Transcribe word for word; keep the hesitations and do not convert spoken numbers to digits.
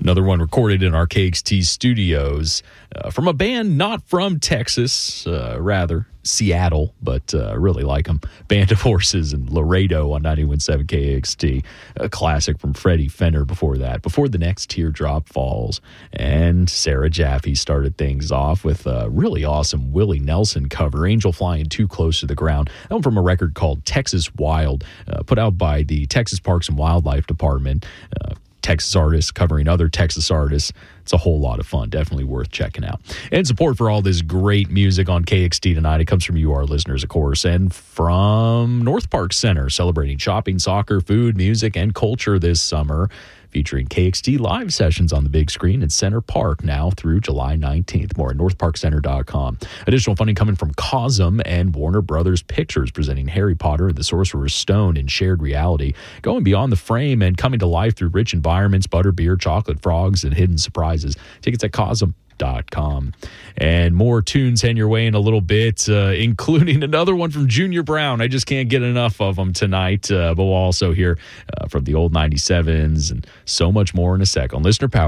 Another one recorded in our K X T studios uh, from a band not from Texas, uh, rather Seattle, but uh, I really like them. Band of Horses and Laredo on ninety-one point seven K X T. A classic from Freddie Fenner before that. Before the Next Teardrop Falls. And Sarah Jaffe started things off with a really awesome Willie Nelson cover, Angel Flying Too Close to the Ground. That one from a record called Texas Wild, uh, put out by the Texas Parks and Wildlife Department. Uh, Texas artists covering other Texas artists. It's a whole lot of fun. Definitely worth checking out. And support for all this great music on K X T tonight. It comes from you, our listeners, of course, and from North Park Center, celebrating shopping, soccer, food, music, and culture this summer, featuring K X T live sessions on the big screen in Center Park now through July nineteenth. More at north park center dot com. Additional funding coming from Cosm and Warner Brothers Pictures, presenting Harry Potter and the Sorcerer's Stone in shared reality, going beyond the frame and coming to life through rich environments, butterbeer, chocolate frogs, and hidden surprises. Tickets at Cosm dot com. And more tunes heading your way in a little bit, uh, including another one from Junior Brown. I just can't get enough of them tonight, uh, but we'll also hear uh, from the old ninety-sevens and so much more in a sec on Listener Power.